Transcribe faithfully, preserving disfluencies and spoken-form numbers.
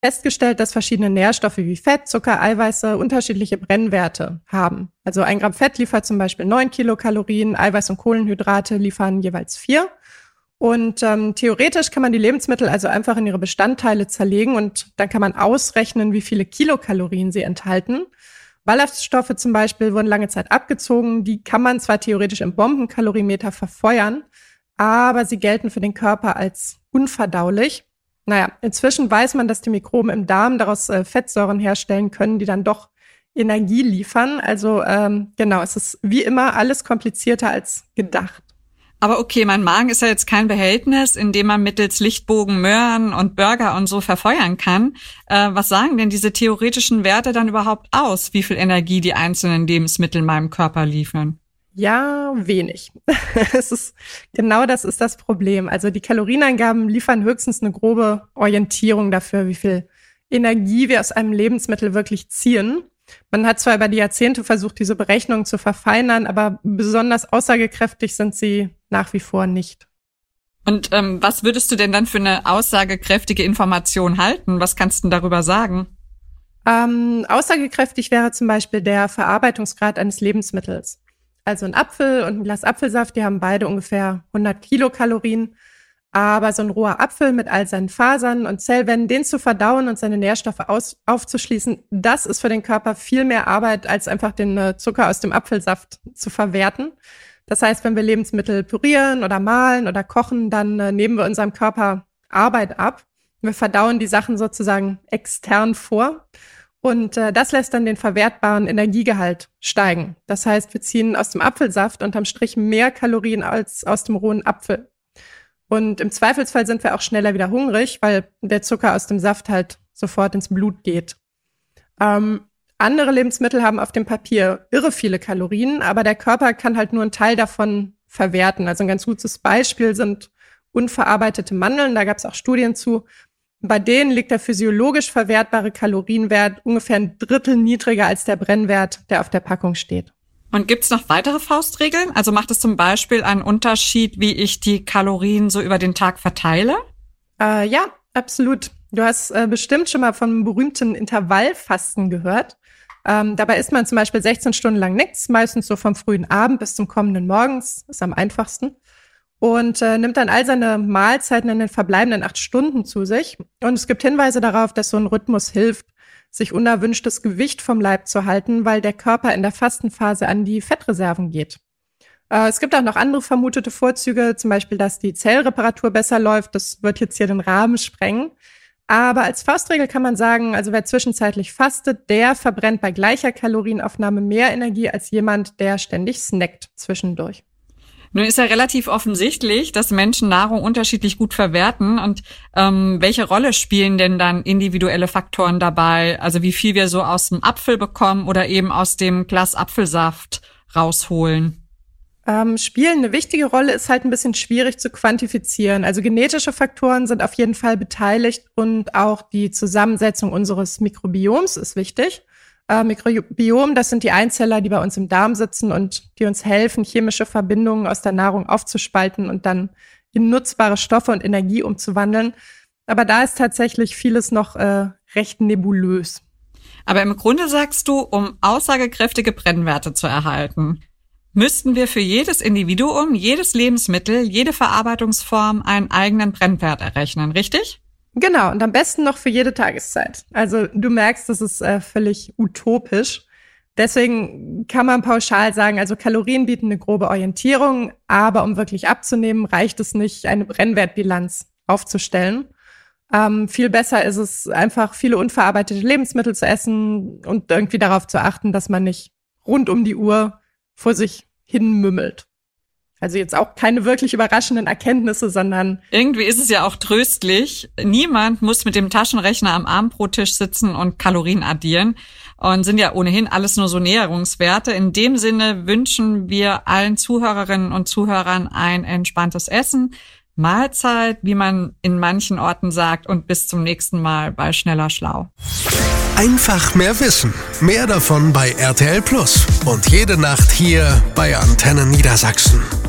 festgestellt, dass verschiedene Nährstoffe wie Fett, Zucker, Eiweiße unterschiedliche Brennwerte haben. Also ein Gramm Fett liefert zum Beispiel neun Kilokalorien, Eiweiß und Kohlenhydrate liefern jeweils vier. Und ähm, theoretisch kann man die Lebensmittel also einfach in ihre Bestandteile zerlegen und dann kann man ausrechnen, wie viele Kilokalorien sie enthalten. Ballaststoffe zum Beispiel wurden lange Zeit abgezogen. Die kann man zwar theoretisch im Bombenkalorimeter verfeuern, aber sie gelten für den Körper als unverdaulich. Naja, inzwischen weiß man, dass die Mikroben im Darm daraus äh, Fettsäuren herstellen können, die dann doch Energie liefern. Also ähm, genau, es ist wie immer alles komplizierter als gedacht. Aber okay, mein Magen ist ja jetzt kein Behältnis, in dem man mittels Lichtbogen Möhren und Burger und so verfeuern kann. Äh, was sagen denn diese theoretischen Werte dann überhaupt aus, wie viel Energie die einzelnen Lebensmittel meinem Körper liefern? Ja, wenig. Es ist, genau das ist das Problem. Also die Kalorienangaben liefern höchstens eine grobe Orientierung dafür, wie viel Energie wir aus einem Lebensmittel wirklich ziehen. Man hat zwar über die Jahrzehnte versucht, diese Berechnungen zu verfeinern, aber besonders aussagekräftig sind sie nach wie vor nicht. Und ähm, was würdest du denn dann für eine aussagekräftige Information halten? Was kannst du denn darüber sagen? Ähm, aussagekräftig wäre zum Beispiel der Verarbeitungsgrad eines Lebensmittels. Also ein Apfel und ein Glas Apfelsaft, die haben beide ungefähr hundert Kilokalorien. Aber so ein roher Apfel mit all seinen Fasern und Zellwänden, den zu verdauen und seine Nährstoffe aus, aufzuschließen, das ist für den Körper viel mehr Arbeit, als einfach den äh, Zucker aus dem Apfelsaft zu verwerten. Das heißt, wenn wir Lebensmittel pürieren oder mahlen oder kochen, dann äh, nehmen wir unserem Körper Arbeit ab. Wir verdauen die Sachen sozusagen extern vor. Und äh, das lässt dann den verwertbaren Energiegehalt steigen. Das heißt, wir ziehen aus dem Apfelsaft unterm Strich mehr Kalorien als aus dem rohen Apfel. Und im Zweifelsfall sind wir auch schneller wieder hungrig, weil der Zucker aus dem Saft halt sofort ins Blut geht. Ähm, andere Lebensmittel haben auf dem Papier irre viele Kalorien, aber der Körper kann halt nur einen Teil davon verwerten. Also ein ganz gutes Beispiel sind unverarbeitete Mandeln. Da gab es auch Studien zu. Bei denen liegt der physiologisch verwertbare Kalorienwert ungefähr ein Drittel niedriger als der Brennwert, der auf der Packung steht. Und gibt's noch weitere Faustregeln? Also macht es zum Beispiel einen Unterschied, wie ich die Kalorien so über den Tag verteile? Äh, ja, absolut. Du hast äh, bestimmt schon mal vom berühmten Intervallfasten gehört. Ähm, dabei isst man zum Beispiel sechzehn Stunden lang nichts, meistens so vom frühen Abend bis zum kommenden Morgens, ist am einfachsten. Und äh, nimmt dann all seine Mahlzeiten in den verbleibenden acht Stunden zu sich. Und es gibt Hinweise darauf, dass so ein Rhythmus hilft, sich unerwünschtes Gewicht vom Leib zu halten, weil der Körper in der Fastenphase an die Fettreserven geht. Äh, es gibt auch noch andere vermutete Vorzüge, zum Beispiel, dass die Zellreparatur besser läuft. Das wird jetzt hier den Rahmen sprengen. Aber als Faustregel kann man sagen, also wer zwischenzeitlich fastet, der verbrennt bei gleicher Kalorienaufnahme mehr Energie als jemand, der ständig snackt zwischendurch. Nun ist ja relativ offensichtlich, dass Menschen Nahrung unterschiedlich gut verwerten. Und ähm, welche Rolle spielen denn dann individuelle Faktoren dabei? Also wie viel wir so aus dem Apfel bekommen oder eben aus dem Glas Apfelsaft rausholen? Ähm, spielen eine wichtige Rolle ist halt ein bisschen schwierig zu quantifizieren. Also genetische Faktoren sind auf jeden Fall beteiligt und auch die Zusammensetzung unseres Mikrobioms ist wichtig. Äh, Mikrobiom, das sind die Einzeller, die bei uns im Darm sitzen und die uns helfen, chemische Verbindungen aus der Nahrung aufzuspalten und dann in nutzbare Stoffe und Energie umzuwandeln. Aber da ist tatsächlich vieles noch äh, recht nebulös. Aber im Grunde sagst du, um aussagekräftige Brennwerte zu erhalten, müssten wir für jedes Individuum, jedes Lebensmittel, jede Verarbeitungsform einen eigenen Brennwert errechnen, richtig? Genau, und am besten noch für jede Tageszeit. Also du merkst, das ist äh, völlig utopisch. Deswegen kann man pauschal sagen, also Kalorien bieten eine grobe Orientierung, aber um wirklich abzunehmen, reicht es nicht, eine Brennwertbilanz aufzustellen. Ähm, viel besser ist es einfach, viele unverarbeitete Lebensmittel zu essen und irgendwie darauf zu achten, dass man nicht rund um die Uhr vor sich hin mümmelt. Also jetzt auch keine wirklich überraschenden Erkenntnisse, sondern irgendwie ist es ja auch tröstlich. Niemand muss mit dem Taschenrechner am Abendbrottisch sitzen und Kalorien addieren und sind ja ohnehin alles nur so Näherungswerte. In dem Sinne wünschen wir allen Zuhörerinnen und Zuhörern ein entspanntes Essen, Mahlzeit, wie man in manchen Orten sagt, und bis zum nächsten Mal bei Schneller Schlau. Einfach mehr Wissen. Mehr davon bei R T L Plus und jede Nacht hier bei Antenne Niedersachsen.